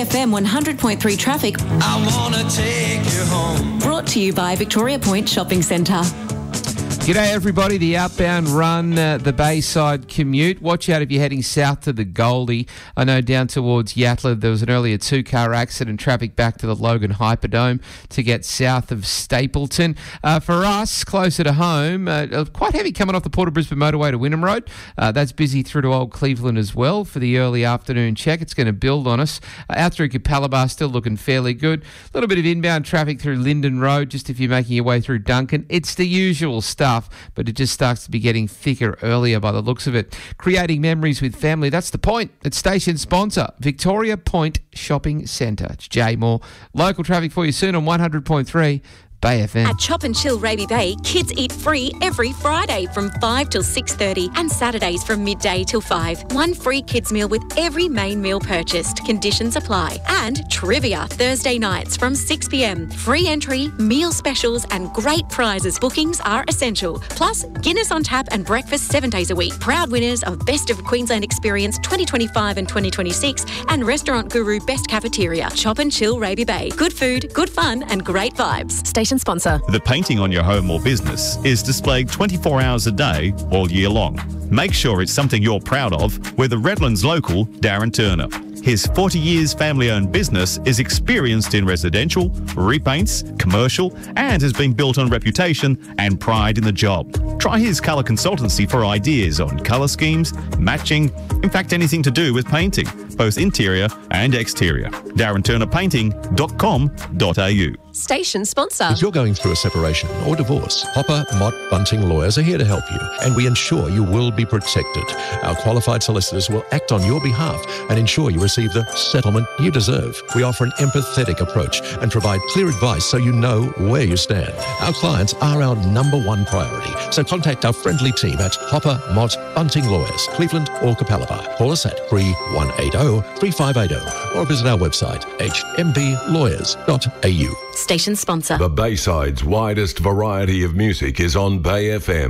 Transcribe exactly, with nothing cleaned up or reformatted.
F M one hundred point three traffic. I wanna take you home. Brought to you by Victoria Point Shopping Centre. G'day everybody, the outbound run, uh, the Bayside commute. Watch out if you're heading south to the Goldie. I know down towards Yatala there was an earlier two-car accident, traffic back to the Logan Hyperdome to get south of Stapleton. Uh, for us, closer to home, uh, quite heavy coming off the Port of Brisbane motorway to Wynnum Road. Uh, that's busy through to Old Cleveland as well for the early afternoon check. It's going to build on us. Uh, out through Capalaba, still looking fairly good. A little bit of inbound traffic through Linden Road, just if you're making your way through Duncan. It's the usual stuff. But it just starts to be getting thicker earlier by the looks of it. Creating memories with family, that's the point. It's station sponsor, Victoria Point Shopping Centre. It's Jay Moore. Local traffic for you soon on one hundred point three Bay F M. At Chop and Chill Raby Bay, kids eat free every Friday from five till six thirty and Saturdays from midday till five. One free kids meal with every main meal purchased. Conditions apply. And trivia Thursday nights from six p m. Free entry, meal specials and great prizes. Bookings are essential. Plus, Guinness on tap and breakfast seven days a week. Proud winners of Best of Queensland Experience twenty twenty-five and twenty twenty-six and Restaurant Guru Best Cafeteria. Chop and Chill Raby Bay. Good food, good fun and great vibes. Station sponsor. The painting on your home or business is displayed twenty-four hours a day, all year long. Make sure it's something you're proud of with the Redlands local Darren Turner. His forty years family-owned business is experienced in residential, repaints, commercial, and has been built on reputation and pride in the job. Try his colour consultancy for ideas on colour schemes, matching, in fact anything to do with painting, both interior and exterior. darren turner painting dot com dot a u. Station sponsor. If you're going through a separation or divorce, Hopper Mott Bunting Lawyers are here to help you, and we ensure you will be protected. Our qualified solicitors will act on your behalf and ensure you receive the settlement you deserve. We offer an empathetic approach and provide clear advice so you know where you stand. Our clients are our number one priority, so contact our friendly team at Hopper Mott Bunting Lawyers, Cleveland or Capalaba. Call us at three one eight zero, three five eight zero or visit our website h m b lawyers dot a u. Station sponsor. The Bayside's widest variety of music is on Bay F M.